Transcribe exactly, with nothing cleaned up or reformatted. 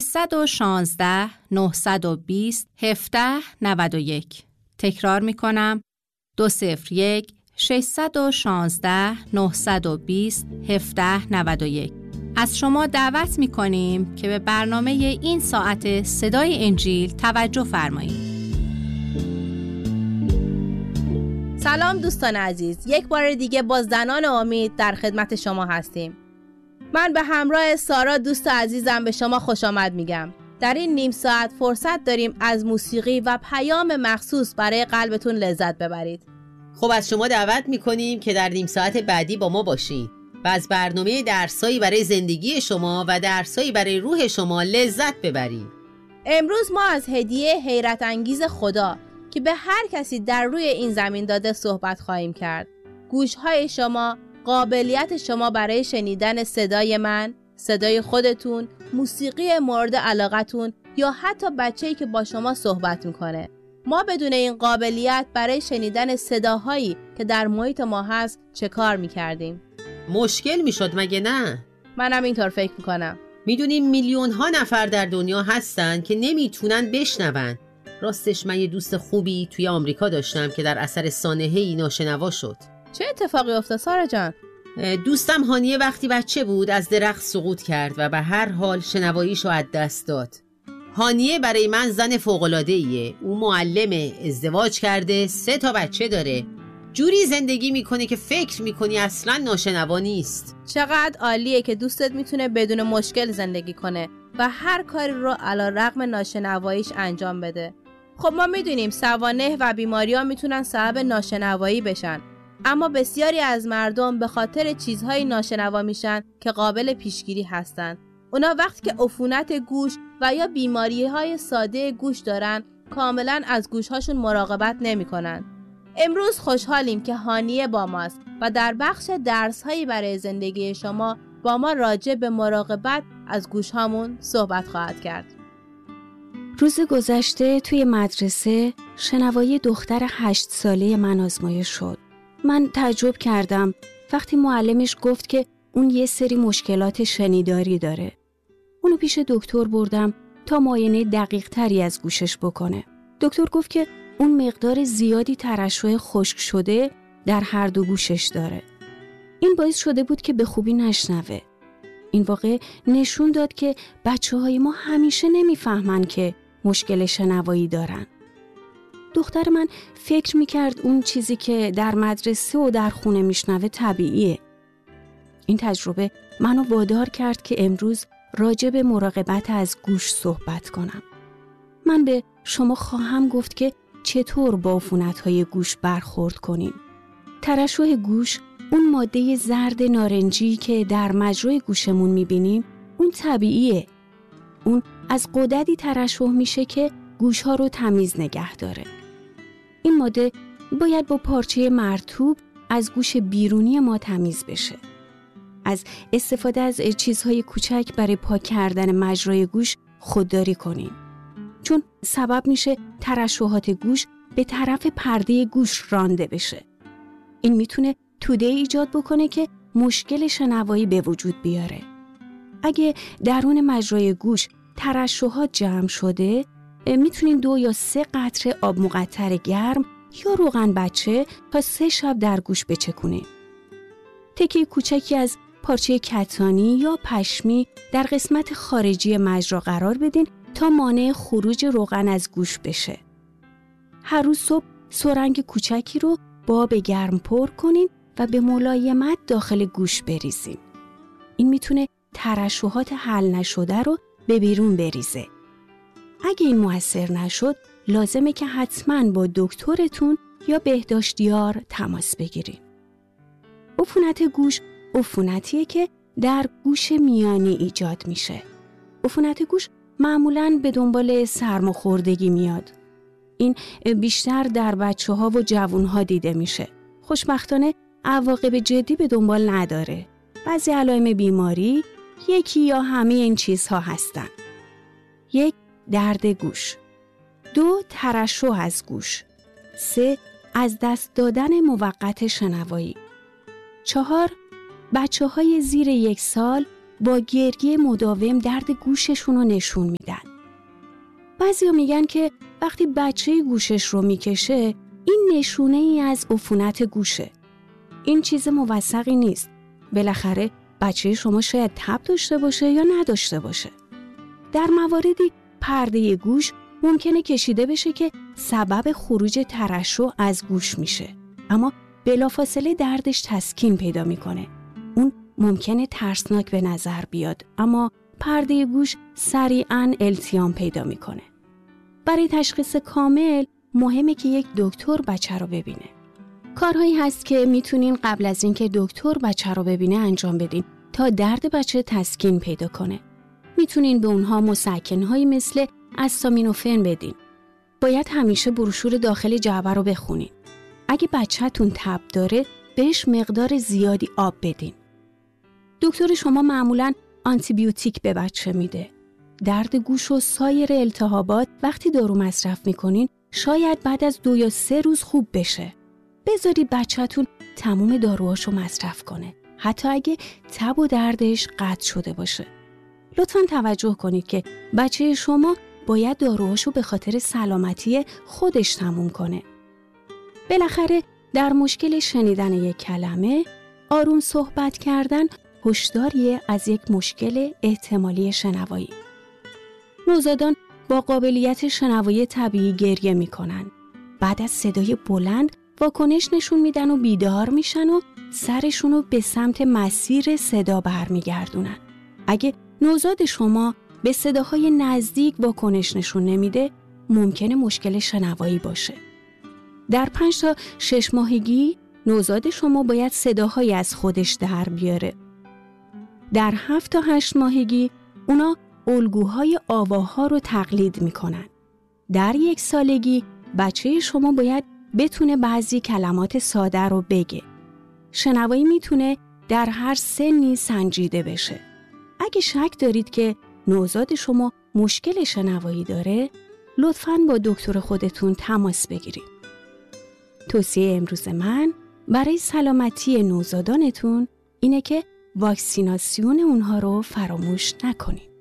ششصد و شانزده نهصد و بیست هفده نود و یک. تکرار می کنم دو صفر یک ششصد و شانزده نهصد و بیست هفده نود و یک. از شما دعوت می کنیم که به برنامه این ساعت صدای انجیل توجه فرمایید. سلام دوستان عزیز، یک بار دیگه با زنان امید در خدمت شما هستیم. من به همراه سارا دوست عزیزم به شما خوش آمد میگم. در این نیم ساعت فرصت داریم از موسیقی و پیام مخصوص برای قلبتون لذت ببرید. خب از شما دعوت میکنیم که در نیم ساعت بعدی با ما باشید و از برنامه درسایی برای زندگی شما و درسایی برای روح شما لذت ببرید. امروز ما از هدیه حیرت انگیز خدا که به هر کسی در روی این زمین داده صحبت خواهیم کرد. گوشهای شما، قابلیت شما برای شنیدن صدای من، صدای خودتون، موسیقی مورد علاقتون یا حتی بچه‌ای که با شما صحبت میکنه. ما بدون این قابلیت برای شنیدن صداهایی که در محیط ما هست چه کار میکردیم؟ مشکل میشد مگه نه؟ منم اینطور فکر میکنم. میدونیم میلیون ها نفر در دنیا هستن که نمیتونن بشنون. راستش من یه دوست خوبی توی آمریکا داشتم که در اثر سانحه‌ای ناشنوا شد. چه اتفاقی افتاد سارا جان؟ دوستم هانیه وقتی بچه بود از درخت سقوط کرد و به هر حال شنواییشو از دست داد. هانیه برای من زن فوق‌العاده‌ایه. او معلمه، ازدواج کرده، سه تا بچه داره. جوری زندگی میکنه که فکر میکنی اصلاً ناشنوا نیست. چقدر عالیه که دوستت میتونه بدون مشکل زندگی کنه و هر کاری رو علی رغم ناشنواییش انجام بده. خب ما میدونیم سوانح و بیماری‌ها میتونن سبب ناشنوایی بشن، اما بسیاری از مردم به خاطر چیزهای ناشنوا میشن که قابل پیشگیری هستن. اونا وقتی که عفونت گوش و یا بیماری‌های ساده گوش دارن کاملا از گوشهاشون مراقبت نمی‌کنن. امروز خوشحالیم که هانیه با ماست و در بخش درس‌هایی برای زندگی شما با ما راجع به مراقبت از گوشهامون صحبت خواهد کرد. روز گذشته توی مدرسه شنوایی دختر هشت ساله من آزمایش شد. من تعجب کردم وقتی معلمش گفت که اون یه سری مشکلات شنیداری داره. اونو پیش دکتر بردم تا معاینه دقیق تری از گوشش بکنه. دکتر گفت که اون مقدار زیادی ترشح خشک شده در هر دو گوشش داره. این باعث شده بود که به خوبی نشنوه. این واقع نشون داد که بچه‌های ما همیشه نمیفهمن که مشکل شنوایی دارن. دختر من فکر میکرد اون چیزی که در مدرسه و در خونه میشنوه طبیعیه. این تجربه منو وادار کرد که امروز راجع به مراقبت از گوش صحبت کنم. من به شما خواهم گفت که چطور با عفونت‌های گوش برخورد کنیم. ترشح گوش، اون ماده زرد نارنجی که در مجرای گوشمون میبینیم، اون طبیعیه. اون از غددی ترشح میشه که گوش‌ها رو تمیز نگه داره. این ماده باید با پارچه مرطوب از گوش بیرونی ما تمیز بشه. از استفاده از چیزهای کوچک برای پاک کردن مجرای گوش خودداری کنیم. چون سبب میشه ترشحات گوش به طرف پرده گوش رانده بشه. این میتونه توده ایجاد بکنه که مشکل شنوایی به وجود بیاره. اگه درون مجرای گوش ترشحات جمع شده، میتونین دو یا سه قطره آب مقطر گرم یا روغن بچه تا سه شب در گوش بچکونین. تکه کوچکی از پارچه کتانی یا پشمی در قسمت خارجی مجرا قرار بدین تا مانع خروج روغن از گوش بشه. هر روز صبح سرنگ کوچکی رو با آب گرم پر کنین و به ملایمت داخل گوش بریزین. این میتونه ترشحات حل نشده رو به بیرون بریزه. اگه این مؤثر نشد، لازمه که حتماً با دکترتون یا بهداشتیار تماس بگیرین. عفونت گوش عفونتیه که در گوش میانی ایجاد میشه. عفونت گوش معمولاً به دنبال سرماخوردگی میاد. این بیشتر در بچه‌ها و جوان‌ها دیده میشه. خوشبختانه عواقب جدی به دنبال نداره. بعضی علائم بیماری یکی یا همه این چیزها هستن. یک، درد گوش. دو، ترشح از گوش. سه، از دست دادن موقت شنوایی. چهار، بچه های زیر یک سال با گریه مداوم درد گوششون رو نشون میدن. بعضیا میگن که وقتی بچه گوشش رو میکشه این نشونه ای از عفونت گوشه. این چیز موثقی نیست. بالاخره بچه شما شاید تب داشته باشه یا نداشته باشه. در مواردی پرده گوش ممکنه کشیده بشه که سبب خروج ترشح از گوش میشه. اما بلافاصله دردش تسکین پیدا میکنه. اون ممکنه ترسناک به نظر بیاد اما پرده گوش سریعاً التیام پیدا میکنه. برای تشخیص کامل مهمه که یک دکتر بچه رو ببینه. کارهایی هست که میتونین قبل از اینکه دکتر بچه رو ببینه انجام بدین تا درد بچه تسکین پیدا کنه. میتونین به اونها مسکن‌هایی مثل استامینوفن بدین. باید همیشه بروشور داخل جعبه رو بخونین. اگه بچه‌تون تب داره بهش مقدار زیادی آب بدین. دکتر شما معمولاً آنتیبیوتیک به بچه میده. درد گوش و سایر التهابات وقتی دارو مصرف میکنین شاید بعد از دو یا سه روز خوب بشه. بذارید بچه‌تون تموم داروهاشو مصرف کنه. حتی اگه تب و دردش قطع شده باشه. لطفاً توجه کنید که بچه شما باید داروهاشو به خاطر سلامتی خودش تموم کنه. بالاخره در مشکل شنیدن یک کلمه، آروم صحبت کردن هشداریه از یک مشکل احتمالی شنوایی. نوزادان با قابلیت شنوایی طبیعی گریه میکنن. بعد از صدای بلند واکنش نشون میدن و بیدار میشن و سرشون رو به سمت مسیر صدا برمیگردونن. اگه نوزاد شما به صداهای نزدیک واکنش نشون نمیده، ممکنه مشکل شنوایی باشه. در پنج تا شش ماهگی نوزاد شما باید صداهایی از خودش در بیاره. در هفت تا هشت ماهگی اونا الگوهای آواها رو تقلید میکنن. در یک سالگی بچه شما باید بتونه بعضی کلمات ساده رو بگه. شنوایی میتونه در هر سنی سنجیده بشه. اگه شک دارید که نوزاد شما مشکل شنوایی داره، لطفاً با دکتر خودتون تماس بگیرید. توصیه امروز من برای سلامتی نوزادانتون اینه که واکسیناسیون اونها رو فراموش نکنید.